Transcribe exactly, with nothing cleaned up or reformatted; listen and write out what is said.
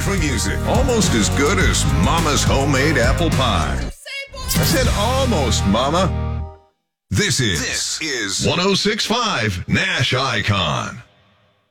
country music. Almost as good as Mama's homemade apple pie. I said almost, Mama. This is, this is one oh six point five Nash Icon.